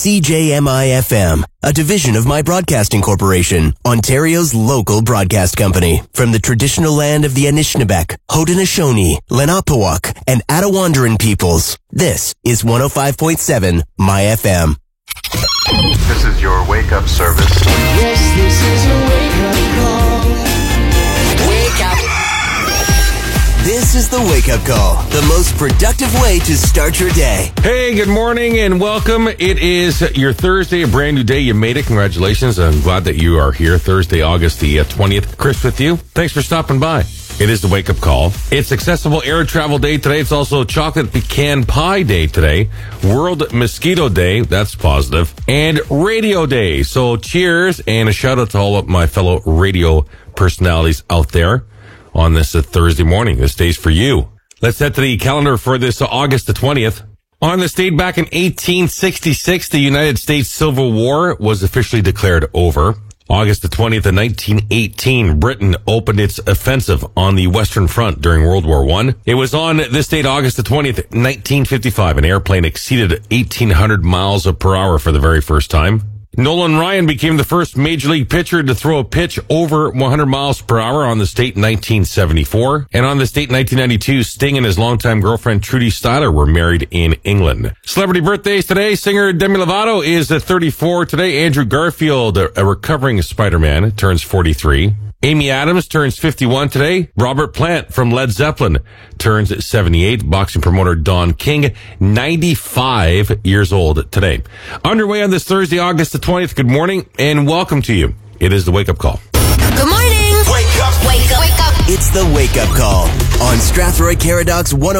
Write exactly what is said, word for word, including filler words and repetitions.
C J M I F M, a division of My Broadcasting Corporation, Ontario's local broadcast company. From the traditional land of the Anishinaabeg, Haudenosaunee, Lenape, and Attawandaron peoples, this is one oh five point seven My F M. This is your wake-up service. Yes, this is a wake-up call. Wake up. This is the wake-up call, the most productive way to start your day. Hey, good morning and welcome. It is your Thursday, a brand new day. You made it. Congratulations. I'm glad that you are here. Thursday, August the twentieth. Chris with you. Thanks for stopping by. It is the wake-up call. It's Accessible Air Travel Day today. It's also Chocolate Pecan Pie Day today. World Mosquito Day. That's positive. And Radio Day. So cheers and a shout out to all of my fellow radio personalities out there on this uh, Thursday morning. This day's for you. Let's head to the calendar for this uh, August the twentieth. On this date back in eighteen sixty-six, the United States Civil War was officially declared over. August the twentieth of nineteen eighteen, Britain opened its offensive on the Western Front during World War One. It was on this date, August the twentieth, nineteen fifty-five, an airplane exceeded eighteen hundred miles per hour for the very first time. Nolan Ryan became the first major league pitcher to throw a pitch over one hundred miles per hour on this date in nineteen seventy-four. And on this date in nineteen ninety-two, Sting and his longtime girlfriend Trudy Styler were married in England. Celebrity birthdays today. Singer Demi Lovato is thirty-four today. Andrew Garfield, a recovering Spider-Man, turns forty-three. Amy Adams turns fifty-one today. Robert Plant from Led Zeppelin turns seventy-eight. Boxing promoter Don King, ninety-five years old today. Underway on this Thursday, August the twentieth. Good morning and welcome to you. It is the wake-up call. Good morning. Wake up. Wake up. Wake up. It's the wake-up call on Strathroy Caradocs one oh